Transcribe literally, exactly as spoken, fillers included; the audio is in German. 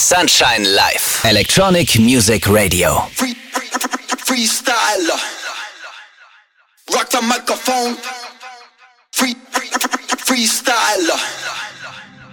Sunshine Live. Electronic Music Radio. Free, free, free, freestyler. Rock the microphone. Free, free, freestyler.